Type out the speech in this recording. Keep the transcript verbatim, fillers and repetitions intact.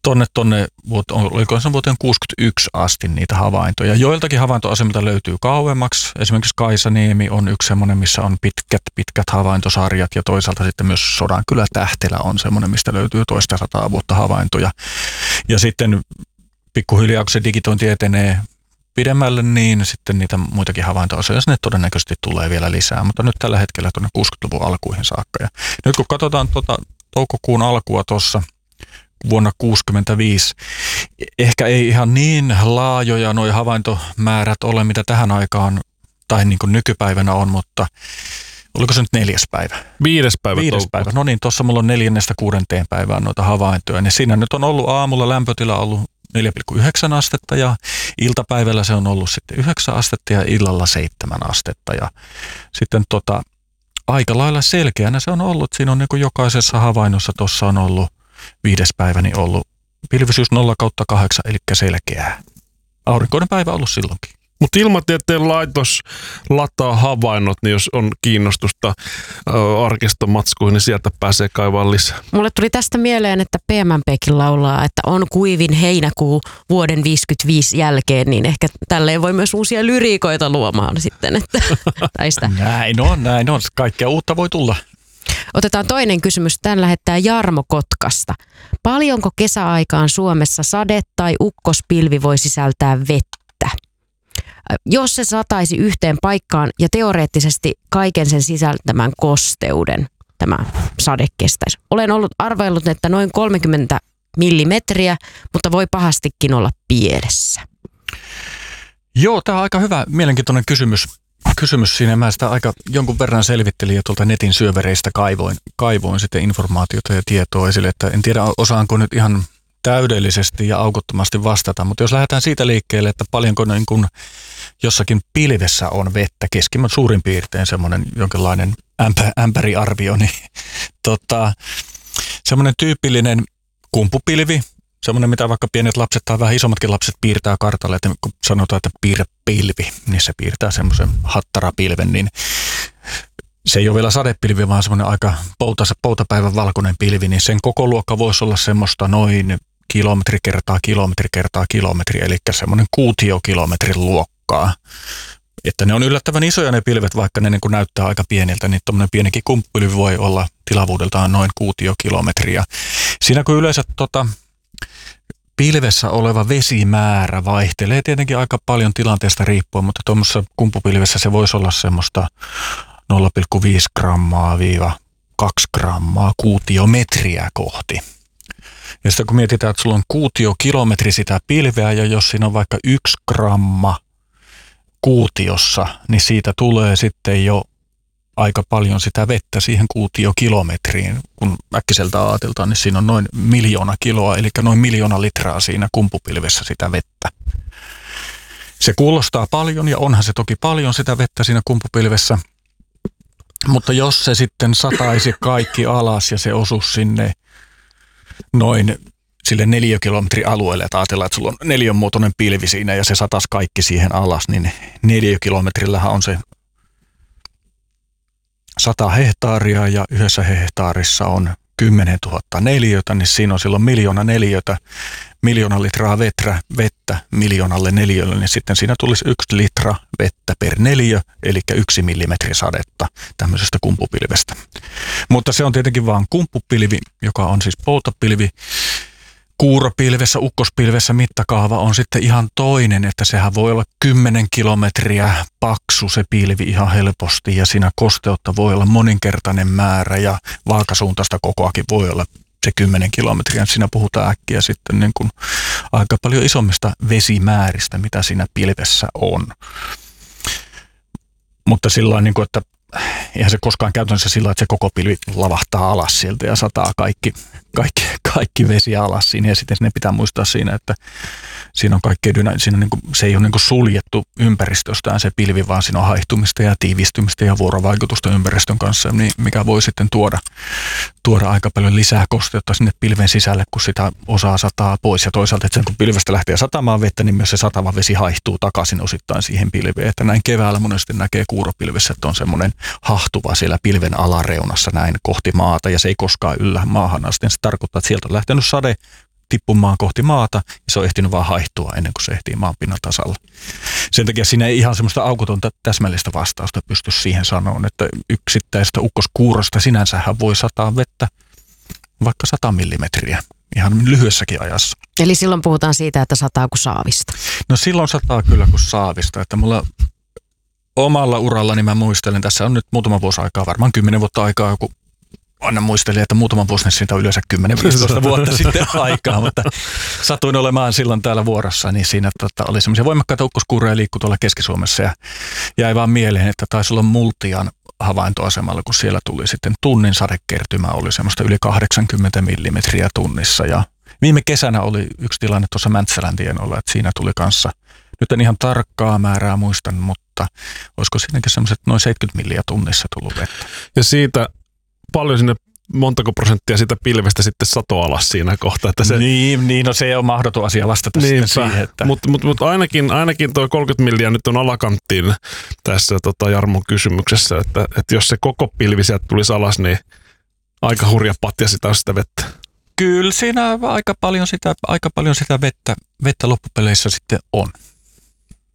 tonne, tonne oliko se vuoteen kuusikymmentäyksi asti niitä havaintoja. Joiltakin havaintoasemilta löytyy kauemmaksi. Esimerkiksi Kaisaniemi on yksi semmoinen, missä on pitkät, pitkät havaintosarjat ja toisaalta sitten myös Sodankylä Tähtelä on semmoinen, mistä löytyy toista sataa vuotta havaintoja. Ja sitten pikkuhiljaa, kun se digitointi etenee pidemmälle, niin sitten niitä muitakin havaintoasemia sinne todennäköisesti tulee vielä lisää. Mutta nyt tällä hetkellä tuonne kuusikymmentäluvun alkuihin saakka. Ja nyt kun katsotaan tuota toukokuun alkua tuossa, vuonna kuusikymmentäviisi. Ehkä ei ihan niin laajoja nuo havaintomäärät ole, mitä tähän aikaan tai niin kuin nykypäivänä on, mutta oliko se nyt neljäs päivä? Viides päivä. Viides päivä. No niin, tuossa mulla on neljännestä kuudenteen päivään noita havaintoja. Niin siinä nyt on ollut aamulla lämpötila ollut neljä pilkku yhdeksän astetta ja iltapäivällä se on ollut sitten yhdeksän astetta ja illalla seitsemän astetta. Ja sitten tota, aika lailla selkeänä se on ollut. Siinä on niin kuin jokaisessa havainnossa tuossa on ollut viides päiväni ollut pilvisyys nolla kautta kahdeksan, eli selkeää. Aurinkoinen päivä ollut silloinkin. Mutta ilmatieteen laitos lataa havainnot, niin jos on kiinnostusta ä, arkistomatskuihin, niin sieltä pääsee kaivaa lisää. Mulle tuli tästä mieleen, että P M M P:kin laulaa, että on kuivin heinäkuu vuoden viisikymmentäviisi jälkeen, niin ehkä tälleen voi myös uusia lyriikoita luomaan sitten. Että, näin on, näin on. Kaikkea uutta voi tulla. Otetaan toinen kysymys. Tän lähettää Jarmo Kotkasta. Paljonko kesäaikaan Suomessa sade- tai ukkospilvi voi sisältää vettä? Jos se sataisi yhteen paikkaan ja teoreettisesti kaiken sen sisältämän kosteuden tämä sade kestäisi. Olen ollut arvaillut, että noin kolmekymmentä millimetriä, mutta voi pahastikin olla pielessä. Joo, tämä on aika hyvä, mielenkiintoinen kysymys. Kysymys siinä. Mä sitä aika jonkun verran selvittelin ja tuolta netin syövereistä kaivoin, kaivoin sitten informaatiota ja tietoa esille, että en tiedä osaanko nyt ihan täydellisesti ja aukottomasti vastata, mutta jos lähdetään siitä liikkeelle, että paljonko niin kun jossakin pilvessä on vettä, keskimäärin suurin piirtein semmoinen jonkinlainen ämpä, ämpäriarvio, niin tota, semmoinen tyypillinen kumpupilvi, semmoinen, mitä vaikka pienet lapset tai vähän isommatkin lapset piirtää kartalle, että kun sanotaan, että piirrä pilvi, niin se piirtää semmoisen hattarapilven, niin se ei ole vielä sadepilvi, vaan semmoinen aika poutas, poutapäivän valkoinen pilvi, niin sen koko luokka voisi olla semmoista noin kilometri kertaa kilometri kertaa kilometri, eli semmoinen kuutiokilometrin luokkaa. Että ne on yllättävän isoja ne pilvet, vaikka ne niin kuin näyttää aika pieniltä, niin tuommoinen pienikin kumppupilvi voi olla tilavuudeltaan noin kuutiokilometriä. Siinä kun yleensä tota, pilvessä oleva vesimäärä vaihtelee tietenkin aika paljon tilanteesta riippuen, mutta tuommoisessa kumpupilvessä se voisi olla semmoista nolla pilkku viisi grammaa viiva kaksi grammaa kuutiometriä kohti. Ja sitten kun mietitään, että sulla on kuutiokilometri sitä pilveä ja jos siinä on vaikka yksi gramma kuutiossa, niin siitä tulee sitten jo aika paljon sitä vettä siihen kuutiokilometriin. Kun äkkiseltä ajateltaan, niin siinä on noin miljoona kiloa, eli noin miljoona litraa siinä kumpupilvessä sitä vettä. Se kuulostaa paljon ja onhan se toki paljon sitä vettä siinä kumpupilvessä, mutta jos se sitten sataisi kaikki alas ja se osuisi sinne noin sille neliökilometrin alueelle, että ajatellaan, että sulla on neliönmuotoinen pilvi siinä ja se sataisi kaikki siihen alas, niin neliökilometrillähän on se sata hehtaaria ja yhdessä hehtaarissa on kymmenen tuhatta neliötä, niin siinä on silloin miljoona neliötä, miljoona litraa veträ, vettä miljoonalle neliölle, niin sitten siinä tulisi yksi litra vettä per neliö, eli yksi millimetri sadetta tämmöisestä kumpupilvestä. Mutta se on tietenkin vaan kumppupilvi, joka on siis poutapilvi. Kuuropilvessä, ukkospilvessä mittakaava on sitten ihan toinen, että sehän voi olla kymmenen kilometriä paksu se pilvi ihan helposti ja siinä kosteutta voi olla moninkertainen määrä ja vaakasuuntaista kokoakin voi olla se kymmenen kilometriä. Siinä puhutaan äkkiä sitten niin kuin aika paljon isommista vesimääristä, mitä siinä pilvessä on. Mutta sillä niin kuin, että eihän se koskaan käytännössä sillä, että se koko pilvi lavahtaa alas sieltä ja sataa kaikki, kaikki, kaikki vesi alas siinä. Ja sitten ne pitää muistaa siinä, että siinä on kaikkea dynä, siinä niin kuin, se ei ole niin kuin suljettu ympäristöstään se pilvi, vaan siinä on haihtumista ja tiivistymistä ja vuorovaikutusta ympäristön kanssa, mikä voi sitten tuoda, tuoda aika paljon lisää kosteutta sinne pilven sisälle, kun sitä osaa sataa pois. Ja toisaalta, että sen kun pilvestä lähtee satamaan vettä, niin myös se satava vesi haihtuu takaisin osittain siihen pilveen. Että näin keväällä monesti näkee kuuropilvessä, että on semmoinen hahtuva siellä pilven alareunassa näin kohti maata ja se ei koskaan yllä maahan asti. Se tarkoittaa, että sieltä on lähtenyt sade tippumaan kohti maata ja se on ehtinyt vaan haihtua ennen kuin se ehtii maanpinnan tasalla. Sen takia siinä ei ihan semmoista aukotonta täsmällistä vastausta pysty siihen sanomaan, että yksittäistä ukkoskuurosta sinänsähän voi sataa vettä vaikka sata millimetriä ihan lyhyessäkin ajassa. Eli silloin puhutaan siitä, että sataa kuin saavista. No silloin sataa kyllä kuin saavista, että mulla omalla urallani mä muistelen, tässä on nyt muutama vuosi aikaa, varmaan kymmenen vuotta aikaa, kun aina muistelin, että muutama vuosi, niin siitä on yleensä kymmenen viisitoista vuotta sitten aikaa, mutta satuin olemaan silloin täällä vuorossa, niin siinä tota, oli semmoisia voimakkaita ukkoskuuroja liikkui tuolla Keski-Suomessa ja jäi vaan mieleen, että taisi olla Multian havaintoasemalla, kun siellä tuli sitten tunnin sadekertymä, oli semmoista yli kahdeksankymmentä millimetriä tunnissa ja viime kesänä oli yksi tilanne tuossa Mäntsälän tienoilla, että siinä tuli kanssa, nyt en ihan tarkkaa määrää muistan, mutta olisiko siinäkin semmoiset noin seitsemänkymmentä milliä tunnissa tullut vettä. Ja siitä paljon sinne, montako prosenttia sitä pilvestä sitten sato alas siinä kohtaa. Että se, niin, niin, no se on mahdoton asia vastata niinpä, sitten siihen. Että mutta mut, mut ainakin, ainakin tuo kolmekymmentä milliä nyt on alakanttiin tässä tota Jarmon kysymyksessä, että, että jos se koko pilvi sieltä tulisi alas, niin aika hurja patja sitä on sitä vettä. Kyllä siinä aika paljon sitä, aika paljon sitä vettä, vettä loppupeleissä sitten on.